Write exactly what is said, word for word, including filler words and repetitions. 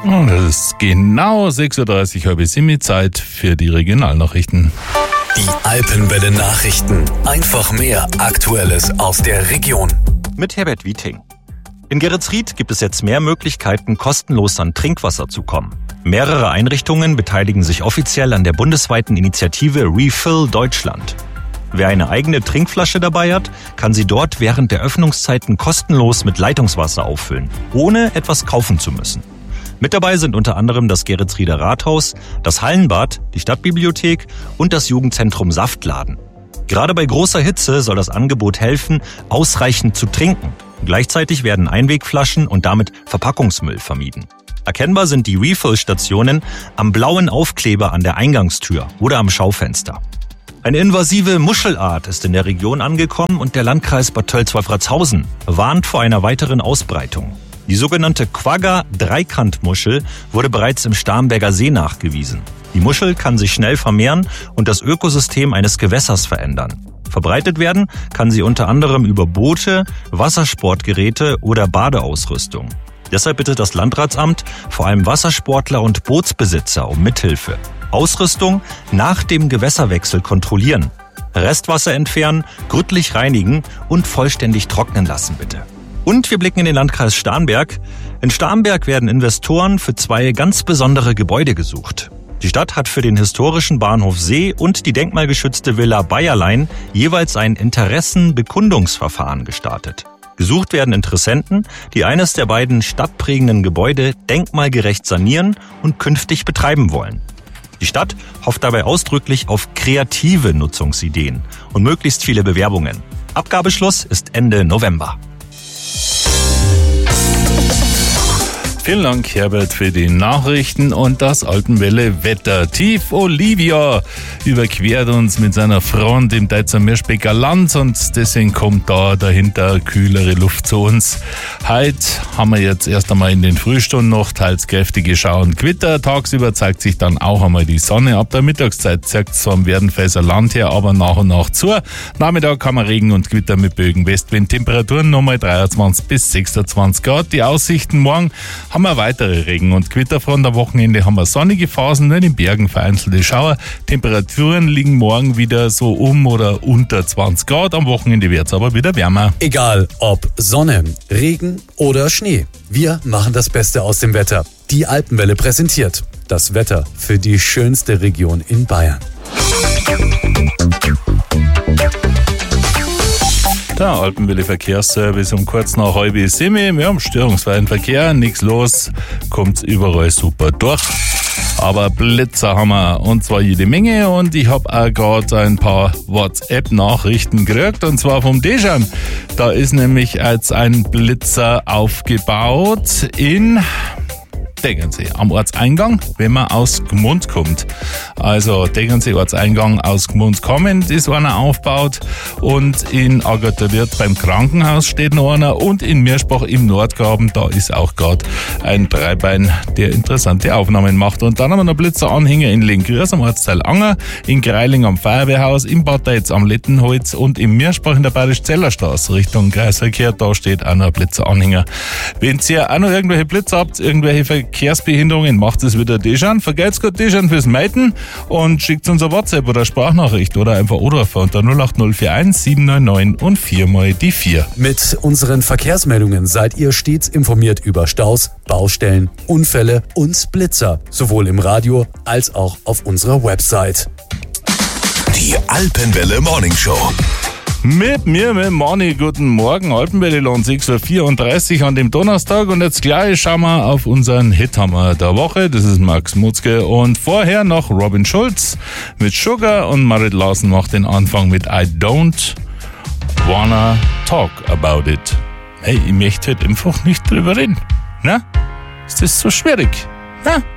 Und es ist genau sechs Uhr dreißig, halbe sieben, Zeit für die Regionalnachrichten. Die Alpenwelle Nachrichten. Einfach mehr Aktuelles aus der Region. Mit Herbert Wieting. In Geretsried gibt es jetzt mehr Möglichkeiten, kostenlos an Trinkwasser zu kommen. Mehrere Einrichtungen beteiligen sich offiziell an der bundesweiten Initiative Refill Deutschland. Wer eine eigene Trinkflasche dabei hat, kann sie dort während der Öffnungszeiten kostenlos mit Leitungswasser auffüllen, ohne etwas kaufen zu müssen. Mit dabei sind unter anderem das Geretsrieder Rathaus, das Hallenbad, die Stadtbibliothek und das Jugendzentrum Saftladen. Gerade bei großer Hitze soll das Angebot helfen, ausreichend zu trinken. Gleichzeitig werden Einwegflaschen und damit Verpackungsmüll vermieden. Erkennbar sind die Refill-Stationen am blauen Aufkleber an der Eingangstür oder am Schaufenster. Eine invasive Muschelart ist in der Region angekommen und der Landkreis Bad Tölz-Wolfratshausen warnt vor einer weiteren Ausbreitung. Die sogenannte Quagga-Dreikantmuschel wurde bereits im Starnberger See nachgewiesen. Die Muschel kann sich schnell vermehren und das Ökosystem eines Gewässers verändern. Verbreitet werden kann sie unter anderem über Boote, Wassersportgeräte oder Badeausrüstung. Deshalb bittet das Landratsamt vor allem Wassersportler und Bootsbesitzer um Mithilfe. Ausrüstung nach dem Gewässerwechsel kontrollieren. Restwasser entfernen, gründlich reinigen und vollständig trocknen lassen bitte. Und wir blicken in den Landkreis Starnberg. In Starnberg werden Investoren für zwei ganz besondere Gebäude gesucht. Die Stadt hat für den historischen Bahnhof See und die denkmalgeschützte Villa Bayerlein jeweils ein Interessenbekundungsverfahren gestartet. Gesucht werden Interessenten, die eines der beiden stadtprägenden Gebäude denkmalgerecht sanieren und künftig betreiben wollen. Die Stadt hofft dabei ausdrücklich auf kreative Nutzungsideen und möglichst viele Bewerbungen. Abgabeschluss ist Ende November. Vielen Dank, Herbert, für die Nachrichten und das Alpenwelle-Wetter. Tief Olivia überquert uns mit seiner Front im Deutzer Mirschbecker Land und deswegen kommt da dahinter kühlere Luft zu uns. Heute haben wir jetzt erst einmal in den Frühstunden noch teils kräftige Schauer und Gewitter. Tagsüber zeigt sich dann auch einmal die Sonne. Ab der Mittagszeit zeigt es vom Werdenfelser Land her aber nach und nach zu. Nachmittag haben wir Regen und Gewitter mit Bögen. Westwindtemperaturen nochmal dreiundzwanzig bis sechsundzwanzig Grad. Die Aussichten morgen haben wir weitere Regen- und Gewitterfront. Am Wochenende haben wir sonnige Phasen, in den Bergen vereinzelte Schauer. Temperaturen liegen morgen wieder so um oder unter zwanzig Grad. Am Wochenende wird es aber wieder wärmer. Egal ob Sonne, Regen oder Schnee. Wir machen das Beste aus dem Wetter. Die Alpenwelle präsentiert das Wetter für die schönste Region in Bayern. Der Alpenwelle Verkehrsservice um kurz nach halb sieben. Wir haben störungsfreien Verkehr, nichts los, kommt überall super durch. Aber Blitzer haben wir und zwar jede Menge und ich habe auch gerade ein paar WhatsApp-Nachrichten gekriegt und zwar vom Dejan. Da ist nämlich jetzt ein Blitzer aufgebaut in Tegernsee am Ortseingang, wenn man aus Gmund kommt. Also Tegernsee Ortseingang aus Gmund kommend ist einer aufgebaut und in Agatterwirt beim Krankenhaus steht noch einer und in Mirschbach im Nordgraben, da ist auch gerade ein Dreibein, der interessante Aufnahmen macht. Und dann haben wir noch Blitzeranhänger in Lenggries am Ortsteil Anger, in Greiling am Feuerwehrhaus, in Bad Deitz am Lettenholz und in Mirschbach in der Bayerisch-Zeller-Straße Richtung Kreisverkehr, da steht auch noch ein Blitzeranhänger. Wenn ihr auch noch irgendwelche Blitzer habt, irgendwelche Verkehrsbehinderungen, macht es wieder Dejan. Vergeht's gut Dejan fürs Meiten und schickt uns eine WhatsApp oder Sprachnachricht oder einfach anrufen unter null acht null vier eins sieben neun neun und vier mal die vier. Mit unseren Verkehrsmeldungen seid ihr stets informiert über Staus, Baustellen, Unfälle und Blitzer, sowohl im Radio als auch auf unserer Website. Die Alpenwelle Morning Show. Mit mir, mit Mani, guten Morgen, Alpenwelle Land sechs Uhr vierunddreißig an dem Donnerstag und jetzt gleich schauen wir auf unseren Hithammer der Woche, das ist Max Mutzke und vorher noch Robin Schulz mit Sugar und Marit Larsen macht den Anfang mit I Don't Wanna Talk About It. Hey, ich möchte halt einfach nicht drüber reden, ne? Ist das so schwierig, ne?